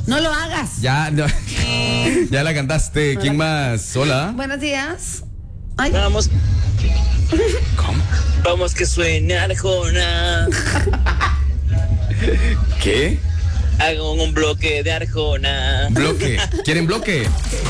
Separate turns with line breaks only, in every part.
No lo hagas.
Ya, no, ya la cantaste. ¿Quién más? Hola.
Buenos días. Ay.
Vamos,
¿Cómo?
vamos que suene Arjona.
¿Qué?
Hago un bloque de Arjona.
Bloque. ¿Quieren bloque?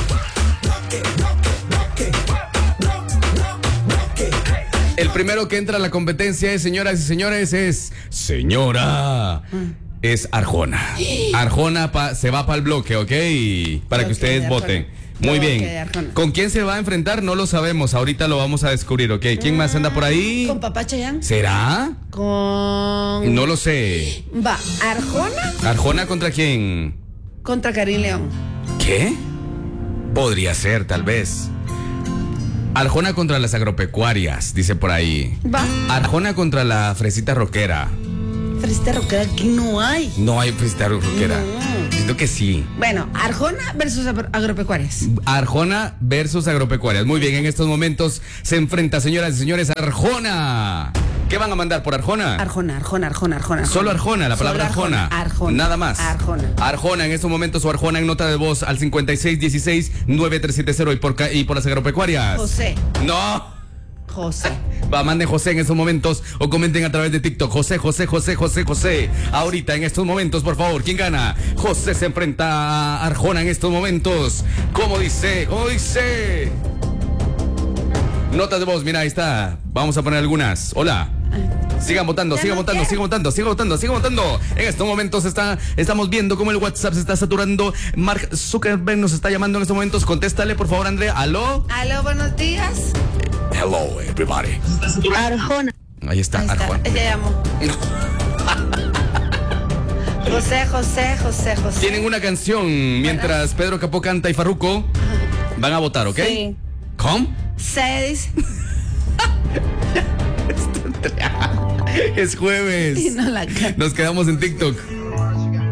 El primero que entra a la competencia es, señoras y señores, es señora. Es Arjona. Arjona se va para el bloque, ¿ok? Para que
Bloque
ustedes
de
voten.
Arjona.
Muy
Bloque
bien.
de Arjona.
¿Con quién se va a enfrentar? No lo sabemos. Ahorita lo vamos a descubrir, ¿ok? ¿Quién más anda por ahí?
¿Con Papá Chayanne?
¿Será?
Con...
No lo sé.
Va, Arjona
¿Arjona contra quién?
contra Karim León.
¿Qué? Podría ser, tal vez. Arjona contra las agropecuarias, dice por ahí.
Va.
Arjona contra la fresita rockera.
Fresita rockera aquí no hay.
No hay fresita rockera.
No.
Siento que sí.
Bueno, Arjona versus agropecuarias.
Arjona versus agropecuarias. Muy bien, en estos momentos se enfrenta, señoras y señores, Arjona. ¿Qué van a mandar por Arjona?
Arjona.
Solo Arjona, la palabra
Solo
Arjona.
Arjona.
Nada más.
Arjona.
Arjona en estos momentos o Arjona en nota de voz al 5616-9370 y por las agropecuarias.
José.
No.
José.
Va, mande José en estos momentos o comenten a través de TikTok. José. Ahorita, en estos momentos, por favor, ¿quién gana? José se enfrenta a Arjona en estos momentos. ¿Cómo dice? Notas de voz, mira, ahí está. Vamos a poner algunas. Hola. Sigan votando. En estos momentos estamos viendo cómo el WhatsApp se está saturando. Mark Zuckerberg nos está llamando en estos momentos. Contéstale, por favor, Andrea. ¿Aló?
Aló, buenos días.
Hello, everybody.
Arjona.
Ahí está, Arjona.
Ella llamó. José.
Tienen una canción mientras Pedro Capó canta y Farruko van a votar, ¿ok?
Sí.
¿Cómo?
Se dice.
Es jueves.
Y no la canta.
Nos quedamos en TikTok.